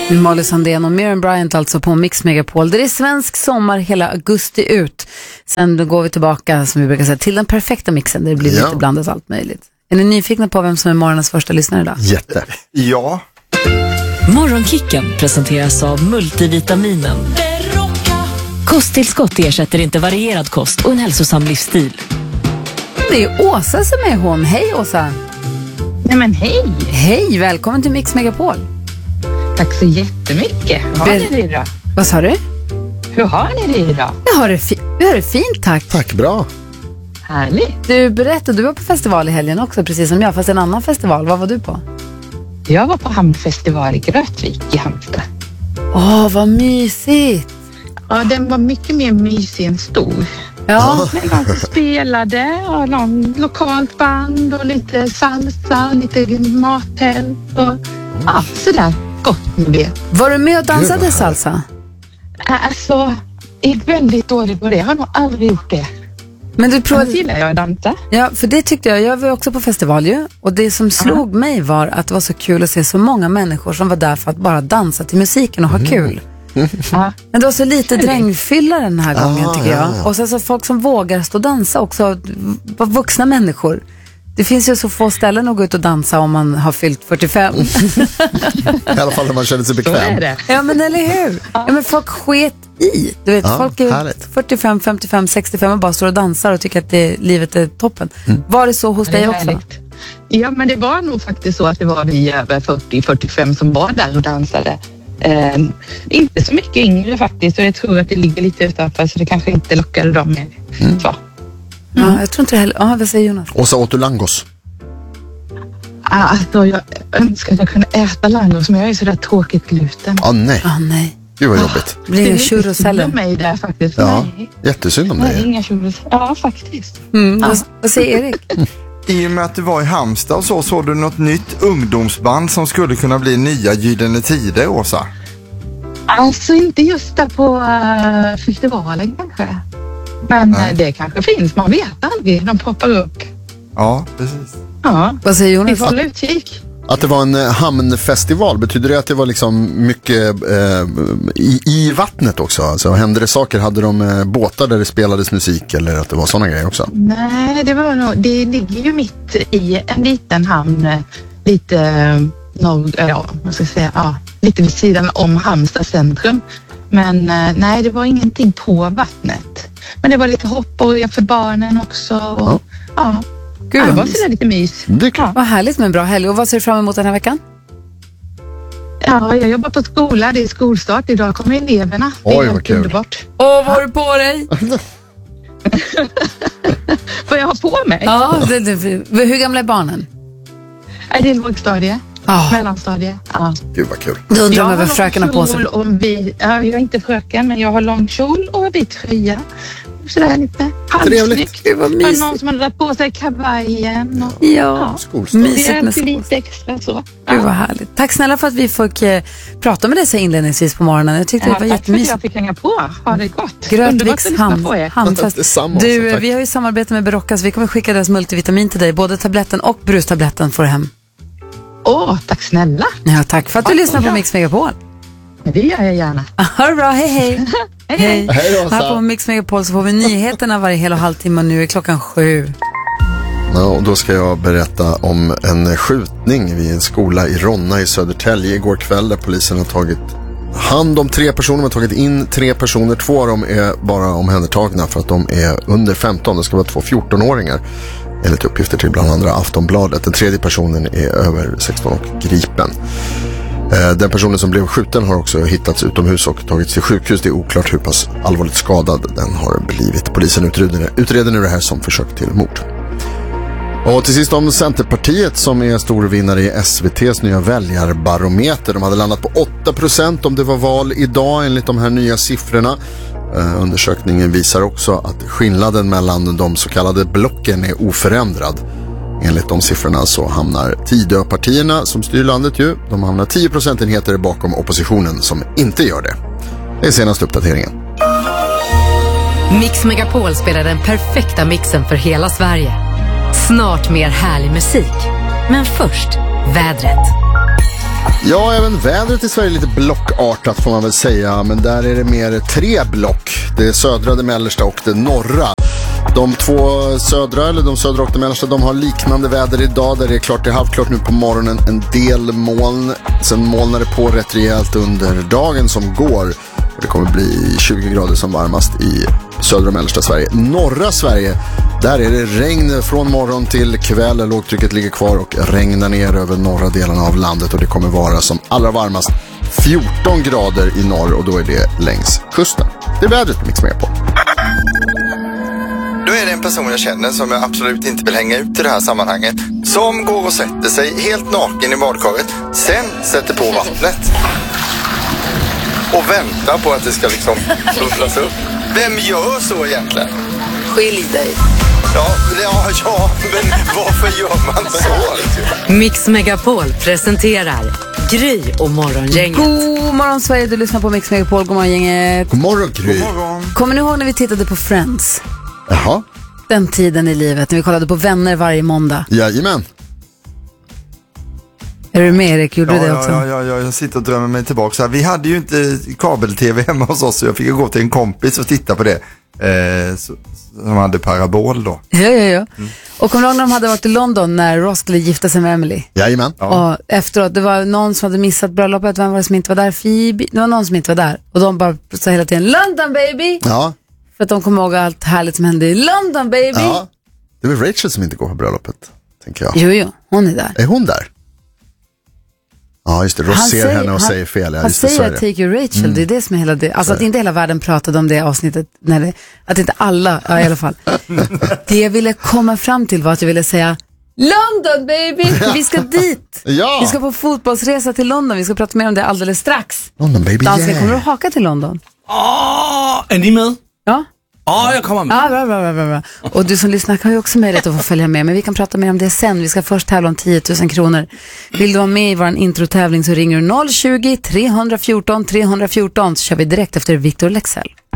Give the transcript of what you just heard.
Molly Sandén och Miriam Bryant alltså på Mix Megapol. Det är svensk sommar hela augusti ut. Sen går vi tillbaka, som vi brukar säga, till den perfekta mixen där det blir lite blandat allt möjligt. Är ni nyfikna på vem som är morgonens första lyssnare idag? Jätte. Ja. Morgonkicken presenteras av multivitaminen. Kosttillskott ersätter inte varierad kost och en hälsosam livsstil. Det är Åsa som är hon. Hej Åsa. Nej men hej. Hej, välkommen till Mix Megapol. Tack så jättemycket. Hur har ni det idag? Vad sa du? Hur har ni det idag? Jag har det fint, tack. Tack, bra. Härligt. Du berättade, du var på festival i helgen också, precis som jag, fast en annan festival. Vad var du på? Jag var på Hamnfestival i Grötvik i Halmstad. Åh, vad mysigt. Ja, den var mycket mer mysig än stor. Ja. Men man spelade och någon lokalt band och lite salsa, lite mattält och sådär gott ni vet. Var du med och dansade salsa? Alltså, är väldigt dålig på det. Jag har nog aldrig gjort det. Men du provade... gillar jag att dansa. Ja, för det tyckte jag var också på festival ju. Och det som slog mig var att det var så kul att se så många människor som var där för att bara dansa till musiken och ha kul. Men det var så lite drängfylla den här gången tycker jag. Och så folk som vågar stå och dansa också, vuxna människor. Det finns ju så få ställen att gå ut och dansa om man har fyllt 45. I alla fall när man känner sig bekväm. Ja, men eller hur? Ja, men folk sket i. Du vet, folk är härligt. 45, 55, 65 och bara står och dansar och tycker att livet är toppen. Var det så hos dig också? Härligt. Ja, men det var nog faktiskt så att det var vi över 40-45 som var där och dansade. Inte så mycket yngre faktiskt, och jag tror att det ligger lite utanför så det kanske inte lockade dem mer. Ja, jag tror inte det heller. Ja, vad säger Jonas? Och så åt du langos. Alltså, jag önskar att jag kunde äta langos, men jag är så där tråkigt gluten. Nej. Nej. Gud vad jobbigt. Det blir en churros heller. heller. Mig där faktiskt. Ja, Nej. jättesynd om Nej, det. inga churros. Ja, faktiskt. Vad säger Erik? I och med att du var i Halmstad och såg du något nytt ungdomsband som skulle kunna bli nya Gyllene Tider, Åsa? Alltså inte just där på festivalen kanske. Men det kanske finns, man vet aldrig. De poppar upp. Ja, precis. Ja. Vad säger Jonas? Vi får hålla utkik. Att det var en hamnfestival, betyder det att det var liksom mycket i vattnet också? Alltså, hände det saker? Hade de båtar där det spelades musik eller att det var sådana grejer också? Nej, det ligger ju mitt i en liten hamn, lite lite vid sidan om Halmstad centrum. Men nej, det var ingenting på vattnet. Men det var lite hoppor för barnen också. Och, Gud, det var sådär lite mys. Vad härligt med en bra helg. Och vad ser du fram emot den här veckan? Ja, jag jobbar på skola. Det är skolstart. Idag kommer eleverna. Det är helt underbart. Vad har du på dig? Vad jag har på mig? Ja, hur gamla är barnen? Det är lågstadie. Mellanstadie. Ja. Gud vad kul. Då undrar man vad fröken har på sig. Jag är inte fröken, men jag har lång kjol och vit tröja. Sådär lite halvsnyggt. Gud vad mysigt. Någon som har dragit på sig kavajen. Och, Skolstart. det är alltid lite extra så. Gud vad härligt. Tack snälla för att vi fick prata med dig så inledningsvis på morgonen. Jag tyckte det var jättemysigt. Tack för att jag fick hänga på. Ha det gott. Grötviks hamnfest. Du, vi har ju samarbete med Berocca, så vi kommer skicka deras multivitamin till dig. Både tabletten och brustabletten får du hem. Tack snälla. Ja, tack för att du lyssnar på Mix Megapol. Det gör jag gärna. Ha det bra, hej hej. Hej. Här på Mix Megapol så får vi nyheterna varje hel och halvtimme och nu är klockan 7. Ja, och då ska jag berätta om en skjutning vid en skola i Ronna i Södertälje igår kväll, där polisen har tagit hand om 3 personer. Man har tagit in 3 personer. 2 av dem är bara omhändertagna för att de är under 15. Det ska vara 2 14-åringar. Enligt uppgifter till bland andra Aftonbladet. Den 3:e personen är över 16 och gripen. Den personen som blev skjuten har också hittats utomhus och tagits till sjukhus. Det är oklart hur pass allvarligt skadad den har blivit. Polisen utreder nu det här som försök till mord. Och till sist om Centerpartiet som är stor vinnare i SVT:s nya väljarbarometer. De hade landat på 8% om det var val idag enligt de här nya siffrorna. Undersökningen visar också att skillnaden mellan de så kallade blocken är oförändrad. Enligt de siffrorna så hamnar Tidöpartierna som styr landet ju, de hamnar 10 procentenheter bakom oppositionen som inte gör det. Det är senaste uppdateringen. Mix Megapol spelar den perfekta mixen för hela Sverige. Snart mer härlig musik. Men först, vädret. Ja, även vädret i Sverige är lite blockartat får man väl säga. Men där är det mer 3 block. Det södra, det mellersta och det norra. De södra och det mellersta, de har liknande väder idag. Där det är klart, det är halvklart nu på morgonen. En del moln. Sen molnar det på rätt rejält under dagen som går. Det kommer bli 20 grader som varmast i södra och mellersta Sverige. Norra Sverige, där är det regn från morgon till kväll. Lågtrycket ligger kvar och regnar ner över norra delarna av landet. Och det kommer vara som allra varmast 14 grader i norr, och då är det längs kusten. Det är vädret på Mix Megapol. Då är det en person jag känner som jag absolut inte vill hänga ut i det här sammanhanget. Som går och sätter sig helt naken i badkaret. Sen sätter på vattnet. Och väntar på att det ska liksom bubblas upp. Vem gör så egentligen? Skilj dig. Ja, men varför gör man så? Mix Megapol presenterar Gry och Morgongänget. God morgon Sverige, du lyssnar på Mix Megapol. God morgon gänget. God morgon, Gry. Kommer ni ihåg när vi tittade på Friends? Jaha. Den tiden i livet när vi kollade på Vänner varje måndag. Jajamän. Är du med, Erik? Gjorde du det också? Ja, jag sitter och drömmer mig tillbaka. Så här, vi hade ju inte kabel-tv hemma hos oss, så jag fick gå till en kompis och titta på det. Som hade parabol då. Ja. Och kommer du ihåg när de hade varit i London när Ross skulle gifta sig med Emily? Jajamän. Ja. Och efteråt, det var någon som hade missat bröllopet. Vem var det som inte var där? Phoebe? Det var någon som inte var där. Och de bara sa hela tiden, London baby! Ja. För att de kommer ihåg allt härligt som hände i London baby! Ja. Det var Rachel som inte går på bröllopet, tänker jag. Jo, hon är där. Är hon där? Ja, just det. Ross ser henne och säger fel. Ja, han säger Take You Rachel, det är det som är hela det. Alltså att inte hela världen pratade om det avsnittet. Att inte alla, ja, i alla fall. Det jag ville komma fram till var att jag ville säga London baby, vi ska dit. Ja. Vi ska på fotbollsresa till London. Vi ska prata mer om det alldeles strax. London baby, Dansken, kommer du haka till London? Är ni med? Ja. Jag kommer med. Ja, bra. Och du som lyssnar kan ju också möjlighet att få följa med. Men vi kan prata mer om det sen. Vi ska först tävla om 10 000 kronor. Vill du vara med i vår introtävling så ringer du 020-314 314, så kör vi direkt efter Victor Lexell.